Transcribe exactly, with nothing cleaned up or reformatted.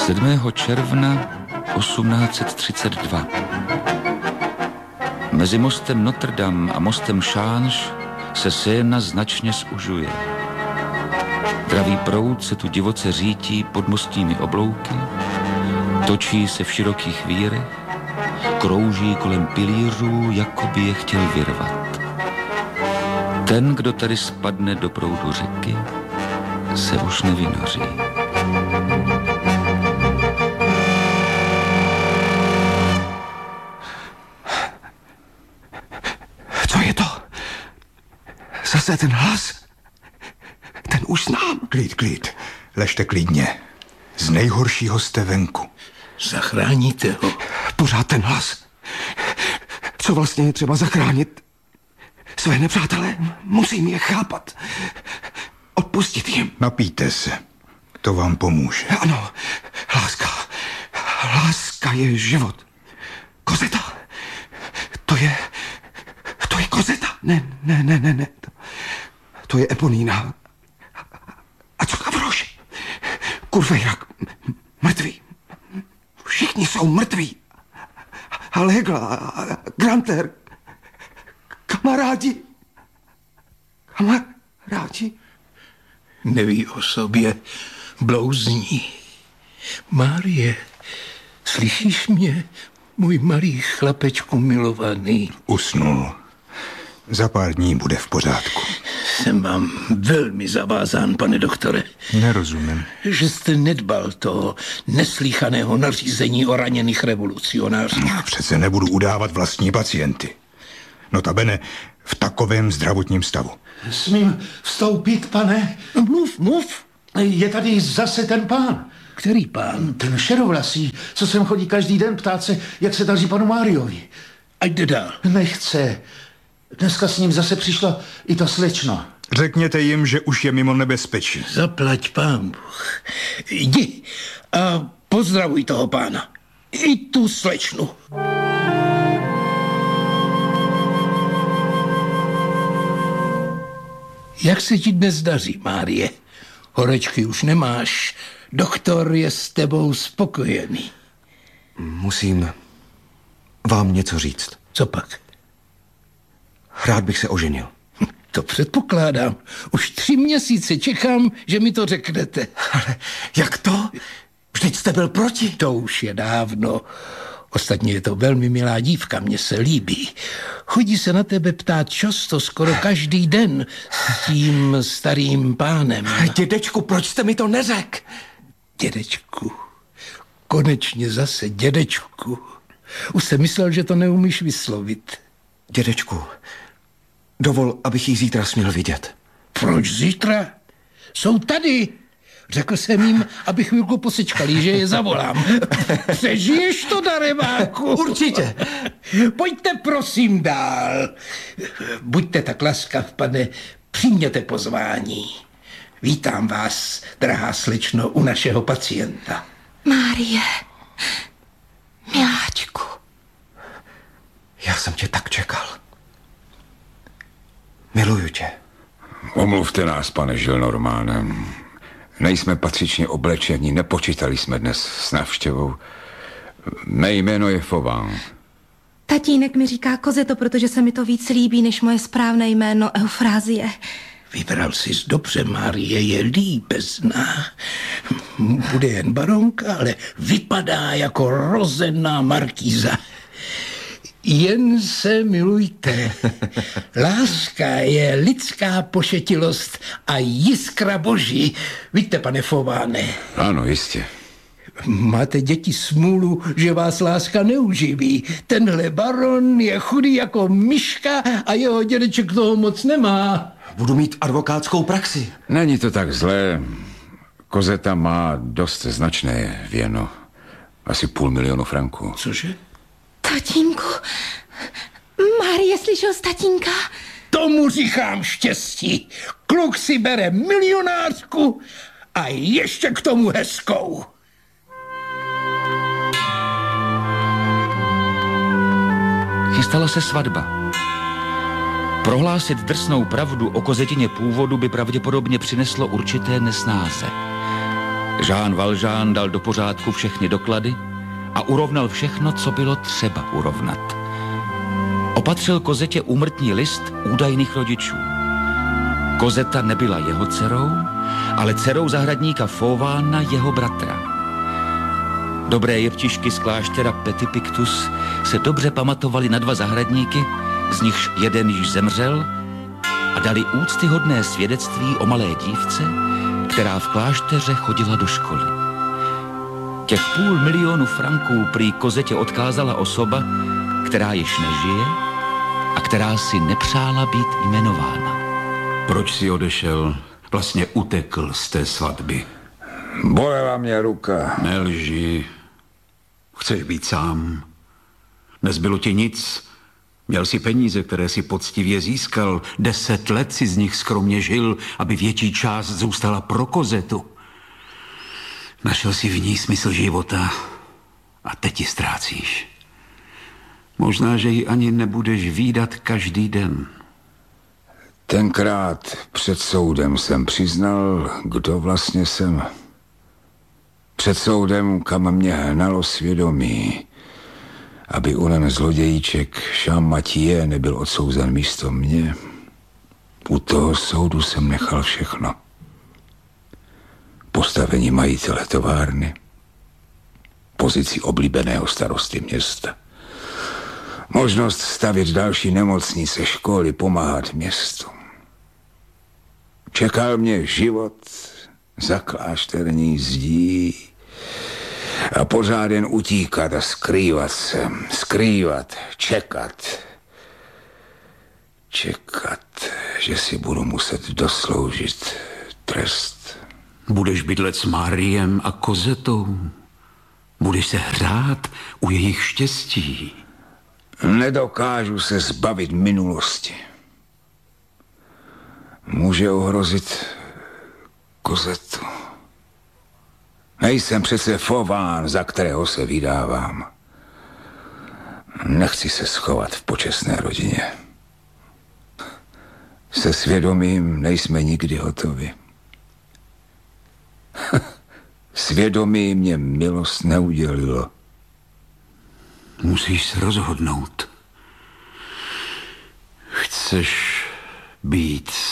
sedmého června osmnáct set třicet dva. Mezi mostem Notre Dame a mostem Change se Seina značně zužuje. Dravý proud se tu divoce řítí pod mostními oblouky, točí se v širokých vírech, krouží kolem pilířů, jako by je chtěl vyrvat. Ten, kdo tady spadne do proudu řeky, se už nevynoří. Co je to? Zase ten hlas? Ten už znám. Klid, klid. Ležte klidně. Z nejhoršího jste venku. Zachráníte ho. Pořád ten hlas. Co vlastně je třeba zachránit? Své nepřátelé, musím je chápat. Odpustit jim. Napijte se. To vám pomůže. Ano, láska. Láska je život. Kozeta. To je... To je Kozeta. Ne, ne, ne, ne, ne. To, to je Eponína. A co Gavroš? Kurvejrak. Mrtví. Všichni jsou mrtví. Allegla, Granter. Kamarádi. Kamarádi. Neví o sobě, blouzní. Márie, slyšíš mě, můj malý chlapečku milovaný? Usnul. Za pár dní bude v pořádku. Jsem vám velmi zavázán, pane doktore. Nerozumím. Že jste nedbal toho neslýchaného nařízení o raněných revolucionářích. Já přece nebudu udávat vlastní pacienty. Notabene v takovém zdravotním stavu. Smím vstoupit, pane? Mluv, mluv. Je tady zase ten pán. Který pán? Ten šedovlasý, co sem chodí každý den ptát se, jak se daří panu Máriovi. Ať jde dál. Nechce. Dneska s ním zase přišla i ta slečna. Řekněte jim, že už je mimo nebezpečí. Zaplať pán Bůh. Jdi a pozdravuj toho pána. I tu slečnu. Jak se ti dnes daří, Márie? Horečky už nemáš. Doktor je s tebou spokojený. Musím vám něco říct. Co pak? Rád bych se oženil. To předpokládám. Už tři měsíce čekám, že mi to řeknete. Ale jak to? Vždyť jste byl proti. To už je dávno. Ostatně je to velmi milá dívka, mně se líbí. Chodí se na tebe ptát často, skoro každý den s tím starým pánem. Dědečku, proč jste mi to neřekl? Dědečku. Konečně zase dědečku. Už jsem myslel, že to neumíš vyslovit. Dědečku, dovol, abych jí zítra směl vidět. Proč zítra? Jsou tady. Řekl jsem jim, aby chvilku posečkali, že je zavolám. Přežiješ to, darebáku? Určitě. Pojďte prosím dál. Buďte tak laskav, pane, přijměte pozvání. Vítám vás, drahá slečno, u našeho pacienta. Márie, miláčku. Já jsem tě tak čekal. Miluju tě. Omluvte nás, pane Gillenormande. Nejsme patřičně oblečení, nepočítali jsme dnes s návštěvou. Mé jméno je Fauvin. Tatínek mi říká Kozeto, protože se mi to víc líbí, než moje správné jméno Eufrázie. Vybral jsi dobře, Márie je líbezná. Bude jen baronka, ale vypadá jako rozená markýza. Jen se milujte. Láska je lidská pošetilost a jiskra boží. Víte, pane Fauváne? Ano, jistě. Máte děti smůlu, že vás láska neuživí. Tenhle baron je chudý jako myška a jeho dědeček toho moc nemá. Budu mít advokátskou praxi. Není to tak zlé. Kozeta má dost značné věno. Asi půl milionu franků. Cože? Tatínku, Márie slyšel z tatínka? Tomu říkám štěstí. Kluk si bere milionářku a ještě k tomu hezkou. Chystala se svatba. Prohlásit drsnou pravdu o Kozetině původu by pravděpodobně přineslo určité nesnáze. Jean Valjean dal do pořádku všechny doklady a urovnal všechno, co bylo třeba urovnat. Opatřil Kozetě úmrtní list údajných rodičů. Kozeta nebyla jeho dcerou, ale dcerou zahradníka Fauvána, jeho bratra. Dobré jeptišky z kláštera Petit Pictus se dobře pamatovali na dva zahradníky, z nichž jeden již zemřel, a dali úctyhodné svědectví o malé dívce, která v klášteře chodila do školy. Těch půl milionu franků prý Kozetě odkázala osoba, která již nežije a která si nepřála být jmenována. Proč si odešel? Vlastně utekl z té svatby. Bolela mě ruka. Nelži. Chceš být sám? Nezbylo ti nic. Měl si peníze, které si poctivě získal. Deset let si z nich skromně žil, aby větší část zůstala pro Kozetu. Našel si v ní smysl života a teď ji ztrácíš. Možná, že ji ani nebudeš vídat každý den. Tenkrát před soudem jsem přiznal, kdo vlastně jsem. Před soudem, kam mě hnalo svědomí, aby onen zlodějíček Champmathieu nebyl odsouzen místo mě. U toho soudu jsem nechal všechno. Postavení majitele továrny, pozici oblíbeného starosty města, možnost stavět další nemocnice, školy, pomáhat městu. Čekal mě život za klášterní zdí a pořád jen utíkat a skrývat se, skrývat, čekat. Čekat, že si budu muset dosloužit trest. Budeš bydlet s Máriem a Kozetou. Budeš se hrát u jejich štěstí. Nedokážu se zbavit minulosti. Může ohrozit Kozetu. Nejsem přece Fauván, za kterého se vydávám. Nechci se schovat v počestné rodině. Se svědomím nejsme nikdy hotovi. Svědomí mě milost neudělilo. Musíš se rozhodnout. Chceš být